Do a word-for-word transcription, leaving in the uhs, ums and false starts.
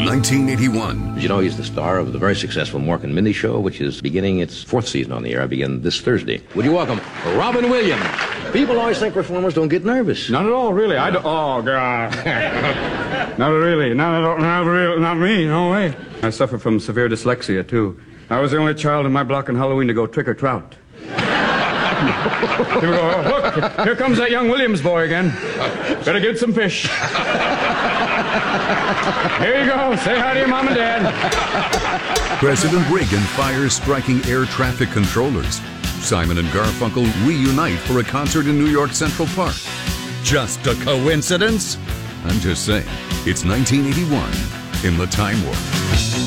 nineteen eighty-one. You know, he's the star of the very successful Mork and Mindy Show, which is beginning its fourth season on the air. I begin this Thursday. Would you welcome Robin Williams? People always think performers don't get nervous. Not at all, really. I don't. Oh, God. Not really. Not at all. Not really. Not me. No way. I suffer from severe dyslexia, too. I was the only child in my block on Halloween to go trick or trout. Here we go. Oh, look, here comes that young Williams boy again. Better get some fish. Here you go. Say hi to your mom and dad. President Reagan fires striking air traffic controllers. Simon and Garfunkel reunite for a concert in New York Central Park. Just a coincidence? I'm just saying, it's nineteen eighty-one in the Time Warp.